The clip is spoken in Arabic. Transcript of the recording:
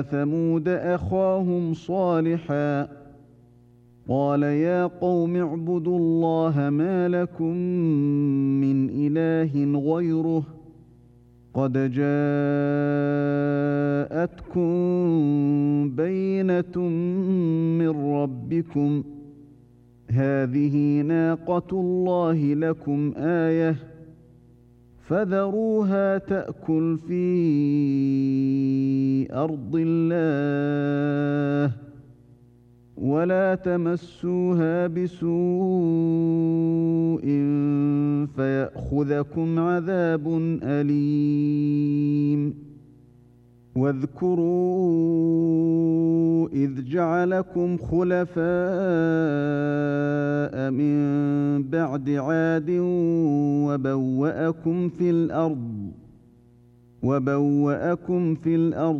ثمود أخاهم صالحا قال يا قوم اعبدوا الله ما لكم من إله غيره قد جاءتكم بينة من ربكم هذه ناقة الله لكم آية فذروها تأكل في أرض الله ولا تمسوها بسوء فيأخذكم عذاب أليم واذكروا إذ جعلكم خلفاء من بعد عاد وبوأكم في الأرض